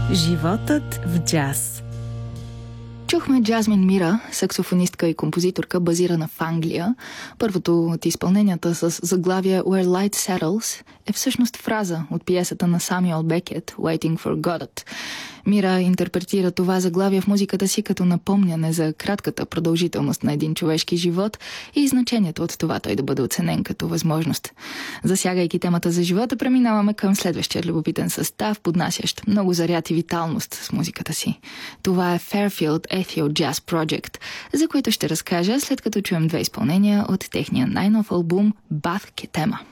Животът в джаз. Чухме Джазмин Мира, саксофонистка и композиторка, базирана в Англия. Първото от изпълненията с заглавие Where Light Settles е всъщност фраза от пиесата на Самюел Бекет Waiting for Godot. Мира интерпретира това заглавие в музиката си като напомняне за кратката продължителност на един човешки живот и значението от това той да бъде оценен като възможност. Засягайки темата за живота, преминаваме към следващия любопитен състав, поднасящ много заряд и виталност с музиката си. Това е Fairfield Ethio Jazz Project, за което ще разкажа след като чуем две изпълнения от техния най-нов албум Bath Ketema.